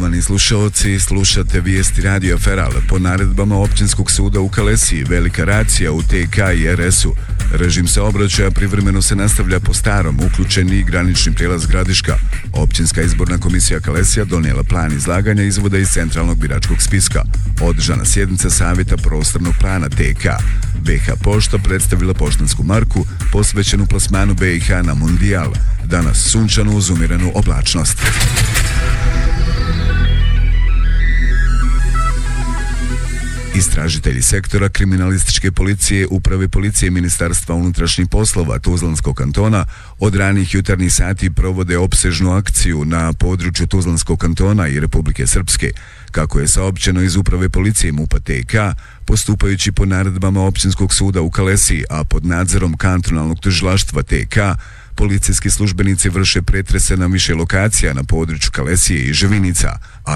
Poštovani slušalci, slušate vijesti Radio Feral. Po naredbama Općinskog suda u Kalesiji velika racija u TK i RS-u. Režim saobraćaja privremeno se nastavlja po starom, uključeni i granični prijelaz Gradiška. Općinska izborna komisija Kalesija donijela plan izlaganja izvoda iz centralnog biračkog spiska. Održana sjednica savjeta prostornog plana TK. BiH Pošta predstavila poštansku marku posvećenu plasmanu BiH na Mundijal. Danas sunčanu uz umirenu oblačnost. Istražitelji sektora kriminalističke policije Uprave policije Ministarstva unutrašnjih poslova Tuzlanskog kantona od ranih jutarnjih sati provode opsežnu akciju na području Tuzlanskog kantona i Republike Srpske. Kako je saopćeno iz Uprave policije MUP-a TK, postupajući po naredbama Općinskog suda u Kalesiji, a pod nadzorom kantonalnog tužilaštva TK, policijski službenici vrše pretrese na više lokacija na području Kalesije i Živinica, a